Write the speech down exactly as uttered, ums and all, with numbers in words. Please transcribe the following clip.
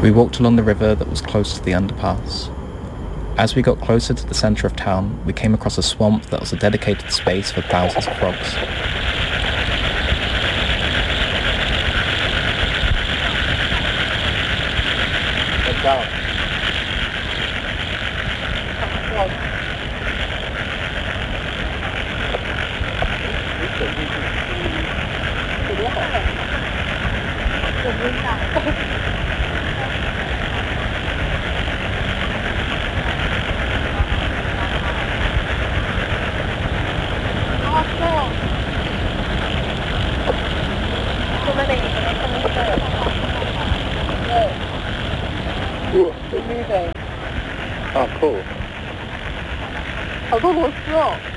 We walked along the river that was close to the underpass. As we got closer to the centre of town, we came across a swamp that was a dedicated space for thousands of frogs. Get down. They're moving. Oh, cool. I don't know what's wrong.